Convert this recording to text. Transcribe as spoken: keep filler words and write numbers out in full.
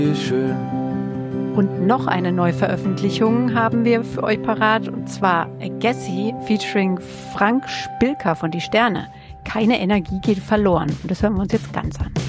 schön. Und noch eine Neuveröffentlichung haben wir für euch parat, und zwar Gassy featuring Frank Spilker von Die Sterne. Keine Energie geht verloren. Und das hören wir uns jetzt ganz an.